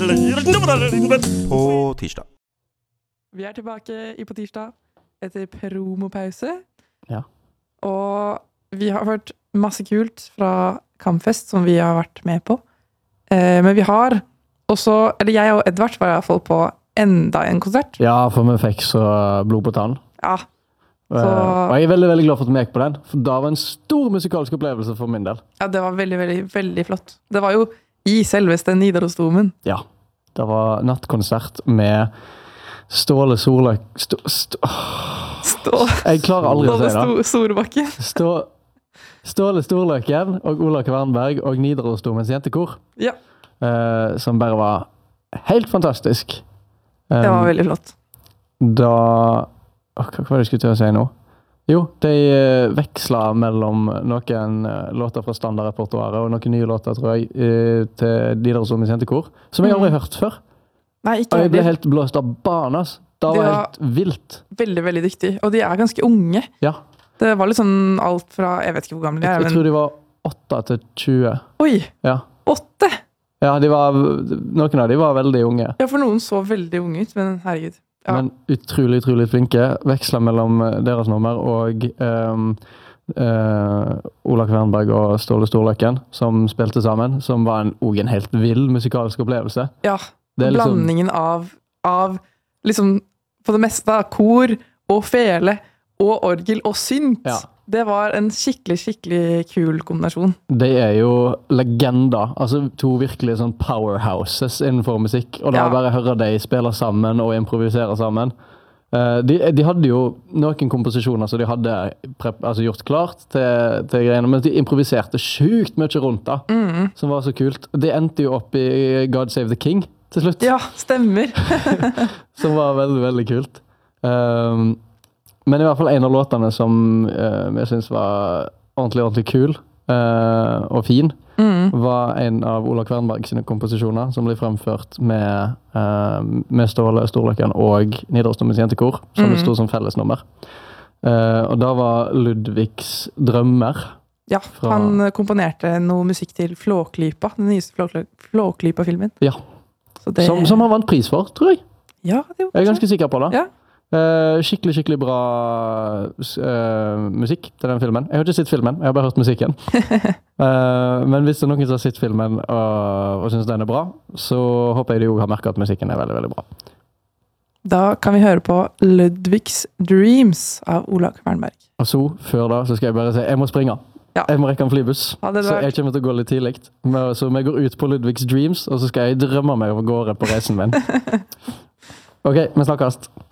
På tirsdag. Vi tilbake på tirsdag etter promopause. Ja. Og vi har hørt masse kult fra Kampfest som vi har vært med på. Men vi har også, eller jeg og Edvard var i hvert fall på enda en konsert. Ja, for vi fikk så blod på tann. Ja. Og jeg veldig, veldig glad for at vi gikk på den. For det var en stor musikalsk opplevelse for min del. Ja, det var veldig, veldig, veldig flott. Det var jo i selveste Nidarosdomen. Ja. Det var nattkonsert med Ståle Soløk... Jeg klarer aldri å si det. Storebakken. Ståle Storløken og Ola Kvernberg og Nidarosdomens jentekor. Ja. Som bare var helt fantastisk. Det var veldig flott. Da... Hva var det jeg skulle til å si nå? Jo, de vekslet mellom noen låter fra standardrepertoaret og noen nye låter, tror jeg, til Nidarosdomens jentekor, som jeg aldri har hørt før. Nei, ikke og jeg ble helt blåst av banas. Det var helt vilt. Veldig, veldig dyktig. Og de ganske unge. Ja. Det var litt sånn alt fra, jeg vet ikke hvor gamle de Jeg tror de var 8 til 20. Oi, ja. 8? Ja, noen av de var veldig unge. Ja, for noen så veldig unge ut, men herregud. Ja. Men utrolig, utrolig flinke. Vekslet mellom deres nummer og Ola Kvernberg og Ståle Storløken, som spilte sammen, som var også en helt vild musikalsk opplevelse. Ja, blandingen av liksom, på det meste, kor og fele og orgel og synt. Ja. Det var en skikkelig, skikkelig kul kombinasjon. Det jo legender, altså 2 virkelig sånn powerhouses innenfor musikk, og da bare høre de spille sammen og improvisere sammen. De hadde jo noen komposisjoner som de hadde gjort klart til greiene, men de improviserte sjukt mye rundt da, som var så kult. Det endte jo opp i God Save the King til slutt. Ja, stemmer. Som var veldig, veldig kult. Men i hvert fall en av låtene som jeg synes var ordentlig, ordentlig kul og fin, var en av Ola Kvernberg sine komposisjoner, som ble fremført med Ståle Storløken og Nidarosdomens jentekor, som det stod som fellesnummer. Og da var Ludvigs drømmer. Ja, han komponerte noe musikk til Flåklypa, den nyeste Flåklypa-filmen. Ja, som han vant pris for, tror jeg. Ja, det jeg ganske sikker på det. Ja. Skikkelig, skikkelig bra musikk til den filmen. Jeg har ikke sett filmen, jeg har bare hørt musikken. Men hvis det er noen som har sett filmen og synes den bra, så håper jeg de også har merket at musikken veldig, veldig bra. Da kan vi høre på Ludvigs Dreams av Ola Kvernberg. Og så, før da, så skal jeg bare si, jeg må springe. Ja. Jeg må rekke en flybuss, så jeg kommer til å gå litt tidlig. Så vi går ut på Ludvigs Dreams, og så skal jeg drømme meg over gårde på reisen min. Ok, vi snakkes.